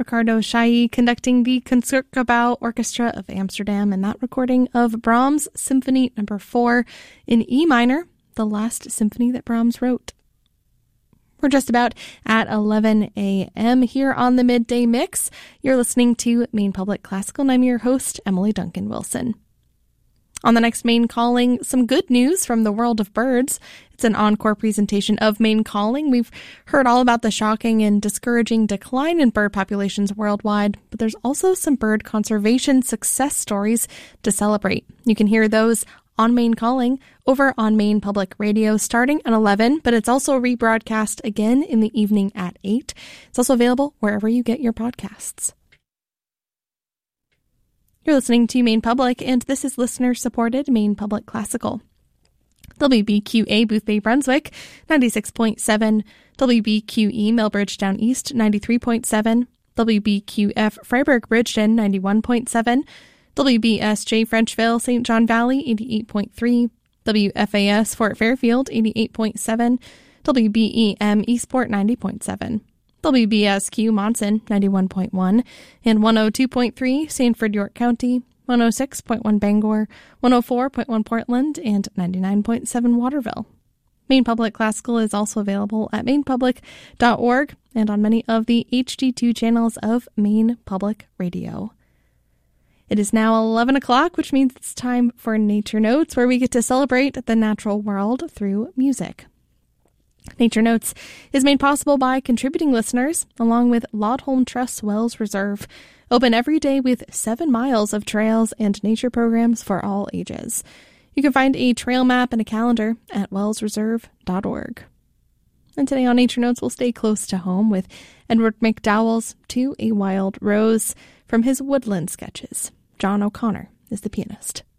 Ricardo Chailly conducting the Concertgebouw Orchestra of Amsterdam and that recording of Brahms' Symphony No. 4 in E minor, the last symphony that Brahms wrote. We're just about at 11 a.m. here on the Midday Mix. You're listening to Maine Public Classical, and I'm your host, Emily Duncan Wilson. On the next Maine Calling, some good news from the world of birds. It's an encore presentation of Maine Calling. We've heard all about the shocking and discouraging decline in bird populations worldwide, but there's also some bird conservation success stories to celebrate. You can hear those on Maine Calling over on Maine Public Radio starting at 11, but it's also rebroadcast again in the evening at 8. It's also available wherever you get your podcasts. You're listening to Maine Public, and this is listener-supported Maine Public Classical. WBQA Boothbay Brunswick, 96.7, WBQE Melbridge Down East, 93.7, WBQF Freiburg Bridgeton, 91.7, WBSJ Frenchville St. John Valley, 88.3, WFAS Fort Fairfield, 88.7, WBEM Eastport, 90.7. WBSQ Monson, 91.1, and 102.3 Sanford, York County, 106.1 Bangor, 104.1 Portland, and 99.7 Waterville. Maine Public Classical is also available at mainepublic.org and on many of the HD2 channels of Maine Public Radio. It is now 11 o'clock, which means it's time for Nature Notes, where we get to celebrate the natural world through music. Nature Notes is made possible by contributing listeners, along with Laudholm Trust's Wells Reserve, open every day with 7 miles of trails and nature programs for all ages. You can find a trail map and a calendar at wellsreserve.org. And today on Nature Notes, we'll stay close to home with Edward McDowell's To a Wild Rose from his Woodland Sketches. John O'Connor is the pianist.